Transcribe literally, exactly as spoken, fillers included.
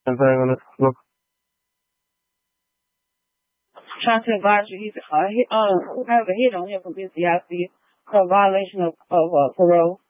Anything on this? Look. Trying to advise you, he's uh, he, um, have a hit on him for this C I C for violation of, of uh, parole.